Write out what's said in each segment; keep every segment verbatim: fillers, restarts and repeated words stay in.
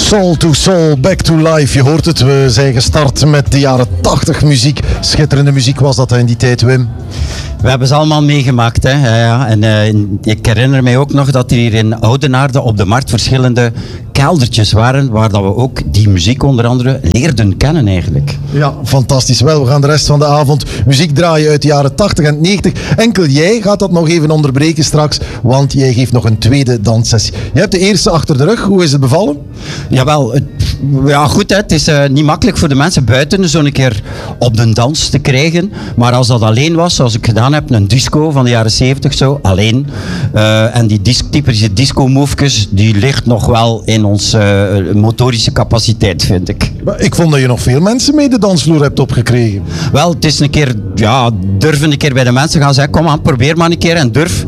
Soul to Soul, Back to Life. Je hoort het, we zijn gestart met de jaren tachtig muziek. Schitterende muziek was dat in die tijd, Wim. We hebben ze allemaal meegemaakt. Hè? Ja, ja. En, uh, ik herinner mij ook nog dat er hier in Oudenaarde op de markt verschillende keldertjes waren, waar dat we ook die muziek onder andere leerden kennen eigenlijk. Ja, fantastisch. Wel, we gaan de rest van de avond muziek draaien uit de jaren tachtig en negentig. Enkel jij gaat dat nog even onderbreken straks, want jij geeft nog een tweede danssessie. Je hebt de eerste achter de rug. Hoe is het bevallen? Jawel, het, ja goed, hè. Het is uh, niet makkelijk voor de mensen buiten zo'n keer op de dans te krijgen. Maar als dat alleen was, zoals ik gedaan heb, een disco van de jaren zeventig zo, alleen. Uh, en die dis- typische disco-movejes, die ligt nog wel in onze uh, motorische capaciteit, vind ik. Maar ik vond dat je nog veel mensen mee de dansvloer hebt opgekregen. Wel, het is een keer, ja, durven een keer bij de mensen gaan zeggen, kom aan, probeer maar een keer en durf.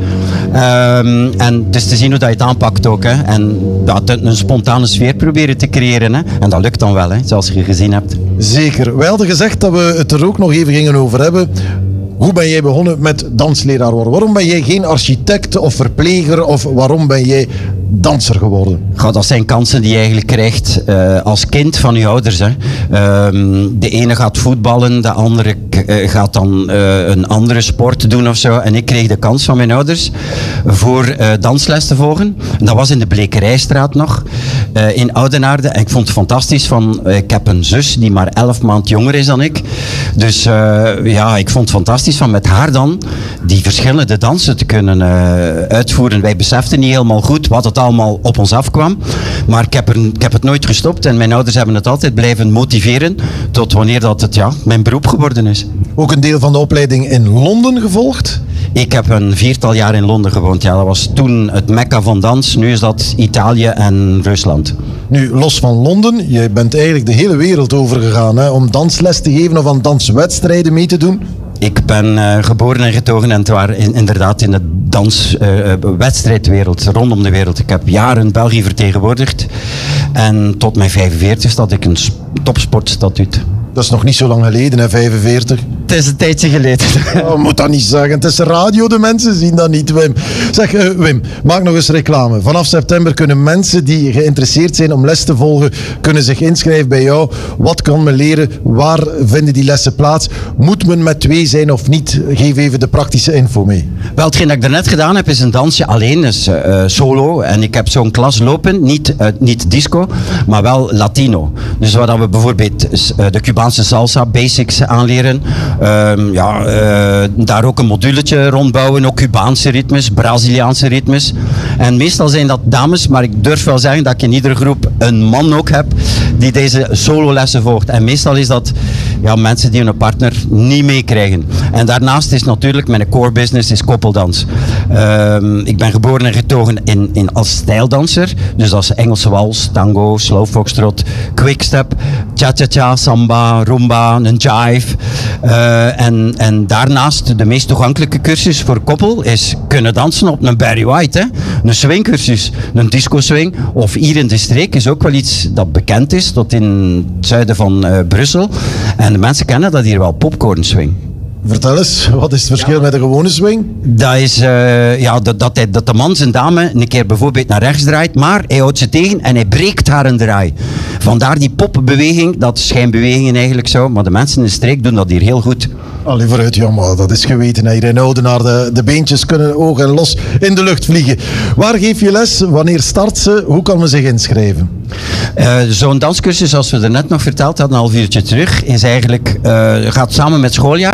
Um, en het is te zien hoe dat je het aanpakt ook. Hè. En dat een spontane sfeer proberen te creëren. Hè. En dat lukt dan wel, hè, zoals je gezien hebt. Zeker. Wij hadden gezegd dat we het er ook nog even gingen over hebben. Hoe ben jij begonnen met dansleraar worden? Waarom ben jij geen architect of verpleger of waarom ben jij danser geworden? Goh, dat zijn kansen die je eigenlijk krijgt uh, als kind van je ouders. Hè. Um, de ene gaat voetballen, de andere uh, gaat dan uh, een andere sport doen of zo. En ik kreeg de kans van mijn ouders voor uh, dansles te volgen. En dat was in de Blekerijstraat nog, uh, in Oudenaarde. En ik vond het fantastisch. Van, uh, ik heb een zus die maar elf maand jonger is dan ik. Dus uh, ja, ik vond het fantastisch van met haar dan die verschillende dansen te kunnen uh, uitvoeren. Wij beseften niet helemaal goed wat het allemaal op ons afkwam. Maar ik heb, er, ik heb het nooit gestopt en mijn ouders hebben het altijd blijven motiveren tot wanneer dat het ja, mijn beroep geworden is. Ook een deel van de opleiding in Londen gevolgd? Ik heb een viertal jaar in Londen gewoond. Ja, dat was toen het mekka van dans. Nu is dat Italië en Rusland. Nu, los van Londen, je bent eigenlijk de hele wereld overgegaan hè, om dansles te geven of aan danswedstrijden mee te doen. Ik ben uh, geboren en getogen en het waren in, inderdaad in de danswedstrijdwereld, uh, rondom de wereld. Ik heb jaren België vertegenwoordigd en tot mijn vijfenveertig had ik een topsportstatuut. Dat is nog niet zo lang geleden, hè, vijfenveertig. Het is een tijdje geleden. Oh, moet dat niet zeggen. Het is radio, de mensen zien dat niet, Wim. Zeg, uh, Wim, maak nog eens reclame. Vanaf september kunnen mensen die geïnteresseerd zijn om les te volgen, kunnen zich inschrijven bij jou. Wat kan men leren? Waar vinden die lessen plaats? Moet men met twee zijn of niet? Geef even de praktische info mee. Wel, hetgeen dat ik daarnet gedaan heb, is een dansje alleen, dus uh, solo. En ik heb zo'n klas lopen, niet, uh, niet disco, maar wel Latino. Dus waar we bijvoorbeeld uh, de Cubaanse salsa basics aanleren. Um, ja, uh, daar ook een moduletje rondbouwen, ook Cubaanse ritmes, Braziliaanse ritmes. En meestal zijn dat dames, maar ik durf wel zeggen dat ik in iedere groep een man ook heb die deze sololessen volgt. En meestal is dat ja, mensen die hun partner niet meekrijgen. En daarnaast is natuurlijk mijn core business is koppeldans. Um, ik ben geboren en getogen in, in als stijldanser. Dus dat is Engelse wals, tango, slow foxtrot, quickstep, cha-cha-cha, samba, rumba, een jive. Uh, en, en daarnaast de meest toegankelijke cursus voor koppel is kunnen dansen op een Barry White. Hè? Een swingcursus, een disco swing. Of hier in de streek is ook wel iets dat bekend is, tot in het zuiden van uh, Brussel. En de mensen kennen dat hier wel, popcorn swing. Vertel eens, wat is het verschil ja. met een gewone swing? Dat is uh, ja, dat, dat, hij, dat de man zijn dame een keer bijvoorbeeld naar rechts draait, maar hij houdt ze tegen en hij breekt haar een draai. Vandaar die popbeweging, dat is schijnbewegingen eigenlijk zo, maar de mensen in de streek doen dat hier heel goed. Allee, vooruit, ja, maar dat is geweten. Hier in Oudenaarde, de, de beentjes kunnen hoog en los in de lucht vliegen. Waar geef je les? Wanneer start ze? Hoe kan men zich inschrijven? Uh, Zo'n danscursus, zoals we er net nog verteld hadden, een half uurtje terug, is eigenlijk, uh, gaat samen met schooljaar.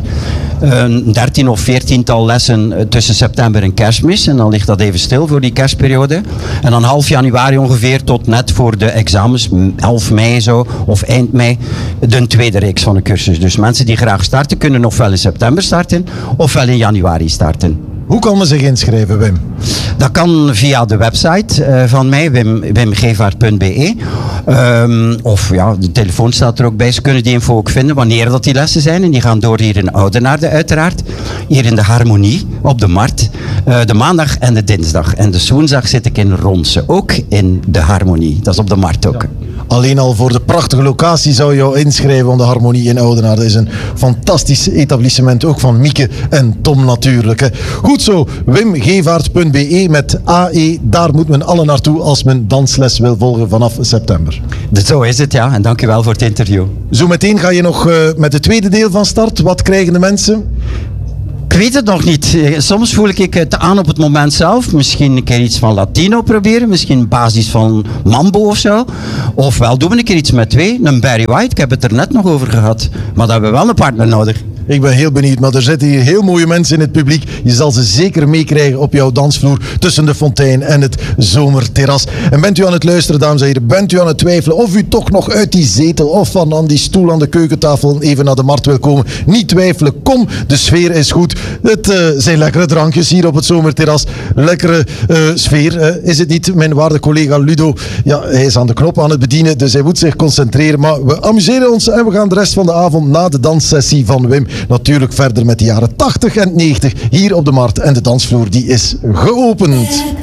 Een dertien of veertiental lessen tussen september en kerstmis. En dan ligt dat even stil voor die kerstperiode. En dan half januari ongeveer tot net voor de examens, elf mei zo, of eind mei, de tweede reeks van de cursus. Dus mensen die graag starten, kunnen ofwel in september starten, ofwel in januari starten. Hoe kan men zich inschrijven, Wim? Dat kan via de website uh, van mij, wim, wimgevaert punt b e. Um, of ja, de telefoon staat er ook bij. Ze kunnen die info ook vinden wanneer dat die lessen zijn. En die gaan door hier in Oudenaarde uiteraard. Hier in de Harmonie, op de Markt. Uh, de maandag en de dinsdag. En de woensdag zit ik in Ronse, ook in de Harmonie. Dat is op de Markt ook. Ja. Alleen al voor de prachtige locatie zou je jou inschrijven, want de Harmonie in Oudenaarde is een fantastisch etablissement, ook van Mieke en Tom natuurlijk. Hè. Goed zo, wim gevaert punt b e met A E, daar moet men alle naartoe als men dansles wil volgen vanaf september. Zo is het, ja. En dank u wel voor het interview. Zometeen ga je nog uh, met het tweede deel van start. Wat krijgen de mensen? Ik weet het nog niet. Soms voel ik het aan op het moment zelf. Misschien een keer iets van Latino proberen. Misschien basis van Mambo of zo. Ofwel doen we een keer iets met twee. Een Barry White, ik heb het er net nog over gehad. Maar daar hebben we wel een partner nodig. Ik ben heel benieuwd, maar er zitten hier heel mooie mensen in het publiek. Je zal ze zeker meekrijgen op jouw dansvloer tussen de fontein en het zomerterras. En bent u aan het luisteren, dames en heren, bent u aan het twijfelen of u toch nog uit die zetel of van aan die stoel aan de keukentafel even naar de markt wil komen? Niet twijfelen, kom, de sfeer is goed. Het uh, zijn lekkere drankjes hier op het zomerterras. Lekkere uh, sfeer, uh, is het niet? Mijn waarde collega Ludo, ja, hij is aan de knop aan het bedienen, dus hij moet zich concentreren. Maar we amuseren ons en we gaan de rest van de avond na de danssessie van Wim natuurlijk verder met de jaren tachtig en negentig hier op de markt. En de dansvloer die is geopend.